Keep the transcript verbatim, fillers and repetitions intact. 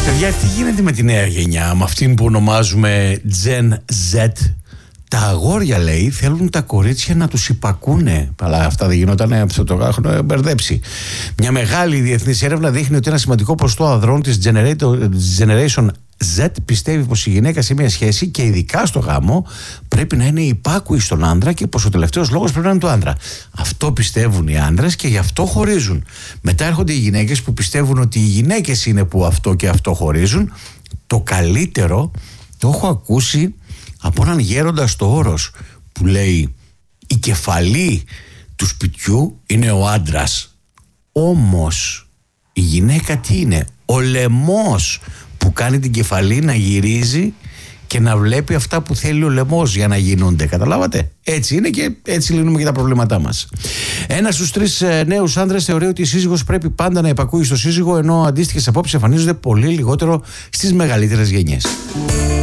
Παιδιά, τι γίνεται με τη νέα γενιά, με αυτήν που ονομάζουμε Gen Z? Τα αγόρια, λέει, θέλουν τα κορίτσια να τους υπακούνε. Αλλά αυτά δεν γινόταν, αυτό το έχουν μπερδέψει. Μια μεγάλη διεθνής έρευνα δείχνει ότι ένα σημαντικό ποσοστό ανδρών της Generation Z πιστεύει πως η γυναίκα σε μια σχέση και ειδικά στο γάμο πρέπει να είναι υπάκουη στον άντρα και πως ο τελευταίος λόγος πρέπει να είναι του άντρα. Αυτό πιστεύουν οι άντρες και γι' αυτό χωρίζουν. Μετά έρχονται οι γυναίκες που πιστεύουν ότι οι γυναίκες είναι που αυτό και αυτό χωρίζουν. Το καλύτερο το έχω ακούσει από έναν γέροντα στο Όρος που λέει: η κεφαλή του σπιτιού είναι ο άντρας, όμως η γυναίκα τι είναι? Ο λαιμός που κάνει την κεφαλή να γυρίζει και να βλέπει αυτά που θέλει ο λαιμός για να γίνονται. Καταλάβατε? Έτσι είναι και έτσι λύνουμε και τα προβλήματά μας. Ένας στους τρεις ε, νέους άντρες θεωρεί ότι η σύζυγος πρέπει πάντα να υπακούει στο σύζυγο, ενώ αντίστοιχες απόψεις εμφανίζονται πολύ λιγότερο στις μεγαλύτερες γενιές.